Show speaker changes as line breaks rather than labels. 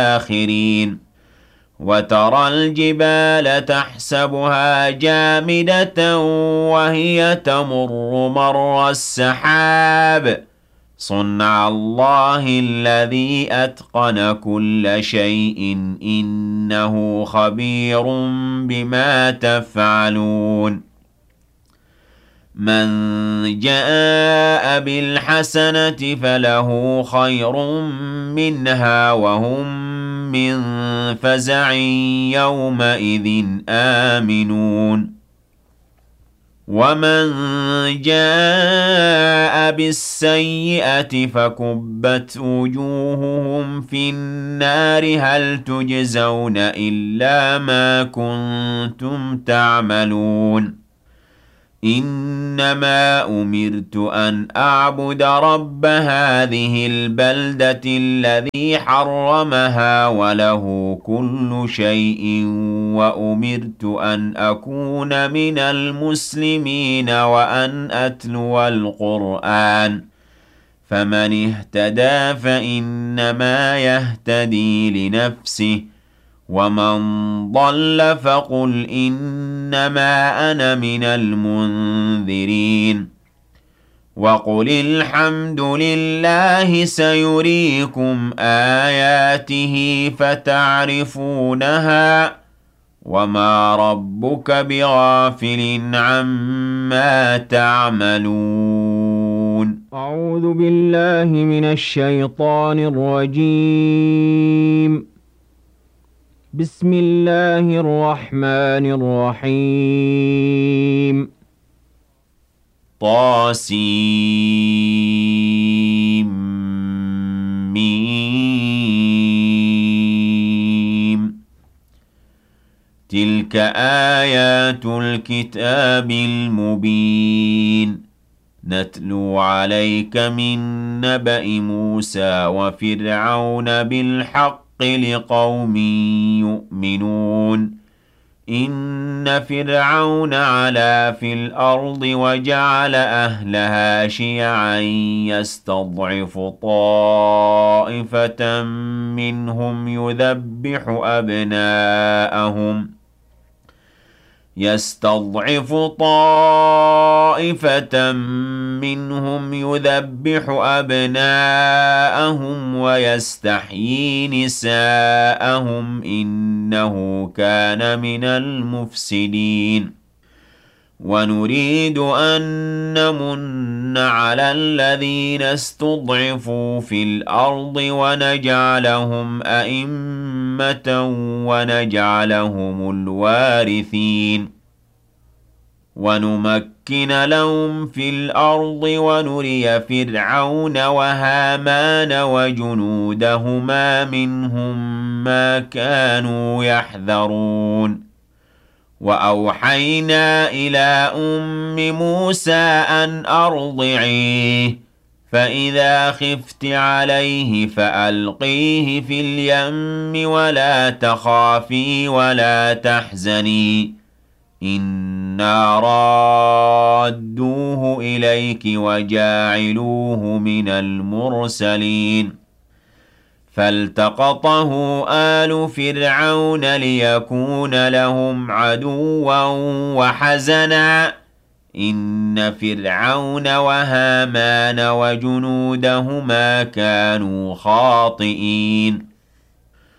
الآخرين وترى الجبال تحسبها جامدة وهي تمر مر السحاب صنع الله الذي أتقن كل شيء إنه خبير بما تفعلون من جاء بالحسنة فله خير منها وهم من فزع يومئذ آمنون ومن جاء بالسيئة فكبت وجوههم في النار هل تجزون إلا ما كنتم تعملون إنما أمرت أن أعبد رب هذه البلدة الذي حرمها وله كل شيء وأمرت أن أكون من المسلمين وأن أتلو القرآن فمن اهتدى فإنما يهتدي لنفسه ومن ضل فقل إنما أنا من المنذرين وقل الحمد لله سيريكم آياته فتعرفونها وما ربك بغافل عما تعملون
أعوذ بالله من الشيطان الرجيم بسم الله الرحمن الرحيم
طاسيم تلك آيات الكتاب المبين نتلو عليك من نبأ موسى وفرعون بالحق لقوم يؤمنون إن فرعون علا في الأرض وجعل أهلها شيعا يستضعف طائفة منهم يذبح أبناءهم ويستحيي نساءهم إنه كان من المفسدين ونريد أن نمن على الذين استضعفوا في الأرض ونجعلهم أئمة ونجعلهم الوارثين ونمكن لهم في الأرض ونري فرعون وهامان وجنودهما منهم ما كانوا يحذرون وأوحينا إلى أم موسى أن أرضعيه فإذا خفت عليه فألقيه في اليم ولا تخافي ولا تحزني إنا رادوه إليك وجاعلوه من المرسلين فالتقطه آل فرعون ليكون لهم عدوا وحزنا إن فرعون وهامان وجنودهما كانوا خاطئين